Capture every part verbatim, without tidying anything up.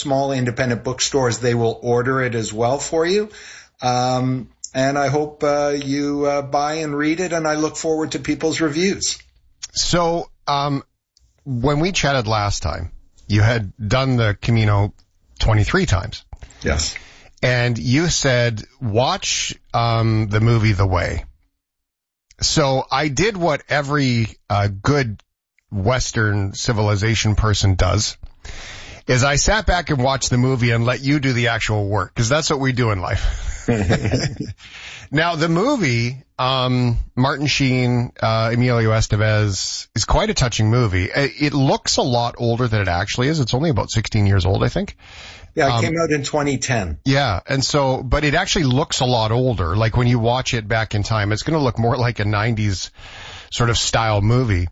small independent bookstores, they will order it as well for you. Um, and I hope uh, you uh, buy and read it, and I look forward to people's reviews. So um, when we chatted last time, you had done the Camino twenty-three times. Yes. And you said, watch um, the movie The Way. So I did what every uh, good Western civilization person does, is I sat back and watched the movie and let you do the actual work, because that's what we do in life. Now, the movie, um, Martin Sheen, uh, Emilio Estevez, is quite a touching movie. It, it looks a lot older than it actually is. It's only about sixteen years old, I think. Yeah, it um, came out in twenty ten. Yeah, and so, but it actually looks a lot older. Like when you watch it back in time, it's going to look more like a nineties sort of style movie.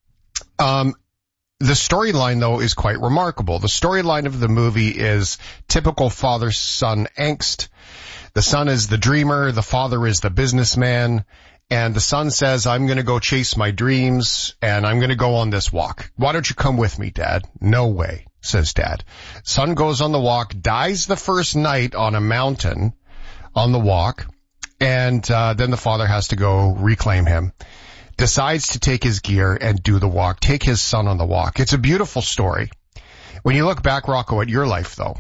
Um, the storyline, though, is quite remarkable. The storyline of the movie is typical father-son angst. The son is the dreamer, the father is the businessman, and the son says, I'm going to go chase my dreams, and I'm going to go on this walk. Why don't you come with me, Dad? No way, says Dad. Son goes on the walk, dies the first night on a mountain on the walk, and uh, then the father has to go reclaim him. Decides to take his gear and do the walk, take his son on the walk. It's a beautiful story. When you look back, Rocco, at your life, though,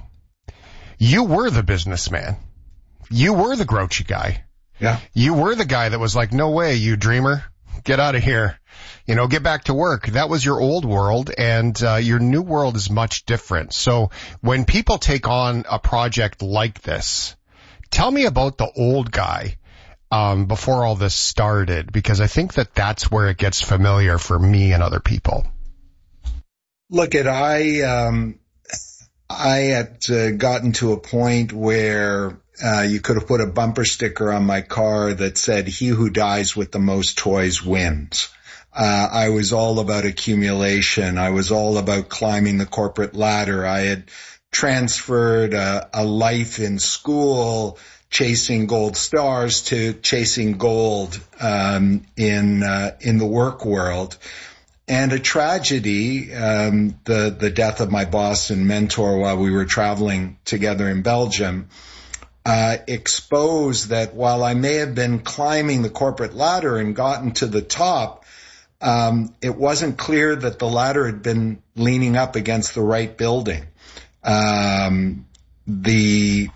you were the businessman. You were the grouchy guy. Yeah. You were the guy that was like, no way, you dreamer. Get out of here. You know, get back to work. That was your old world, and uh, your new world is much different. So when people take on a project like this, tell me about the old guy um, before all this started, because I think that that's where it gets familiar for me and other people. Look, at I, um, I had uh, gotten to a point where Uh, you could have put a bumper sticker on my car that said, he who dies with the most toys wins. Uh, I was all about accumulation. I was all about climbing the corporate ladder. I had transferred a, a life in school, chasing gold stars, to chasing gold, um, in, uh, in the work world. And a tragedy, um, the, the death of my boss and mentor while we were traveling together in Belgium, Uh, exposed that while I may have been climbing the corporate ladder and gotten to the top, um, it wasn't clear that the ladder had been leaning up against the right building. Um, the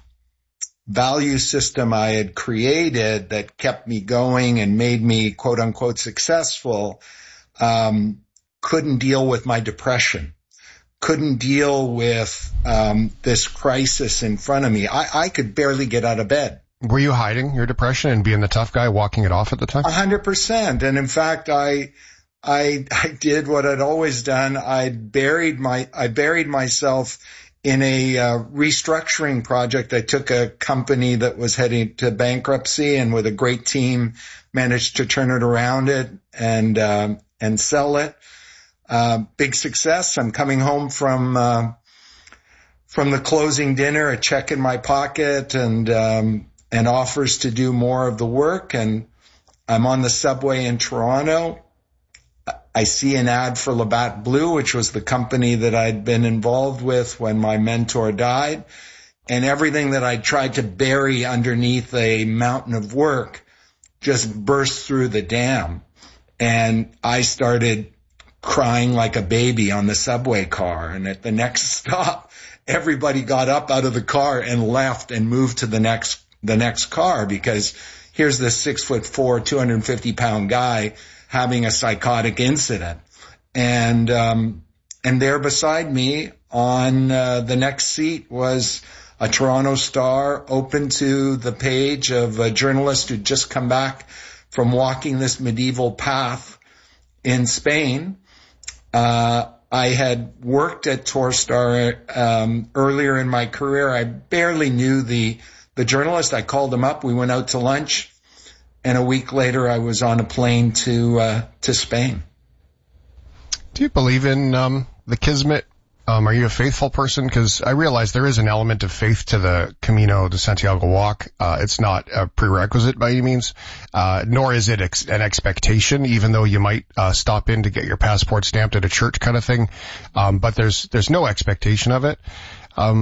value system I had created that kept me going and made me quote unquote successful, um, couldn't deal with my depression. Couldn't deal with um this crisis in front of me. I, I could barely get out of bed. Were you hiding your depression and being the tough guy, walking it off at the time? A hundred percent. And in fact, I, I, I did what I'd always done. I buried my, I buried myself in a uh, restructuring project. I took a company that was heading to bankruptcy, and with a great team managed to turn it around it and, um, and sell it. Uh, big success. I'm coming home from, uh, from the closing dinner, a check in my pocket, and, um, and offers to do more of the work. And I'm on the subway in Toronto. I see an ad for Labatt Blue, which was the company that I'd been involved with when my mentor died. And everything that I tried to bury underneath a mountain of work just burst through the dam. And I started crying like a baby on the subway car. And at the next stop, everybody got up out of the car and left and moved to the next, the next car, because here's this six foot four, two hundred fifty pound guy having a psychotic incident. And, um, and there beside me on uh, the next seat was a Toronto Star, open to the page of a journalist who'd just come back from walking this medieval path in Spain. Uh, I had worked at Torstar, um, earlier in my career. I barely knew the, the journalist. I called him up. We went out to lunch, and a week later I was on a plane to, uh, to Spain. Do you believe in, um, the Kismet? Um, are you a faithful person? Because I realize there is an element of faith to the Camino de Santiago walk. Uh, it's not a prerequisite by any means, uh, nor is it ex- an expectation, even though you might uh, stop in to get your passport stamped at a church kind of thing. Um, but there's there's no expectation of it. Um,